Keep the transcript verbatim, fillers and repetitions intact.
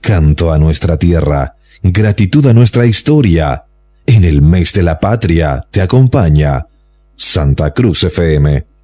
canto a nuestra tierra, gratitud a nuestra historia. En el mes de la patria te acompaña Santa Cruz F M.